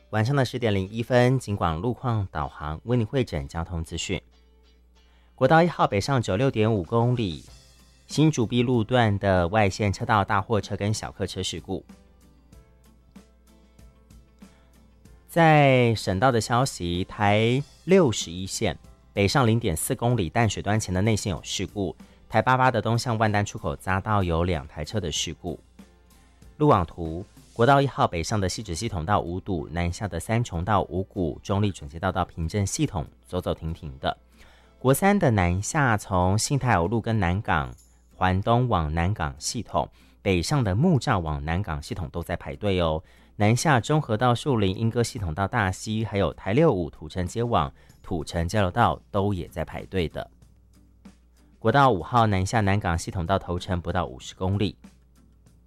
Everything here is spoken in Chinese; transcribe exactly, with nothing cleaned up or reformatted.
晚上的十点零一分，警广路况导航为你汇整交通资讯。国道一号北上九六点五公里，新竹碧路段的外线车道大货车跟小客车事故。在省道的消息，台六十一线北上零点四公里淡水端前的内线有事故，台八八的东向万丹出口匝道有两台车的事故。路网图，国道一号北上的汐止系统到五堵，南下的三重到五股，中立准捷道到平镇系统走走停停的。国三的南下从信泰欧路跟南港环东往南港系统，北上的木栅往南港系统都在排队哦。南下中和到树林莺歌系统到大溪，还有台六五土城街往土城交流道都也在排队的。国道五号南下南港系统到头城不到五十公里。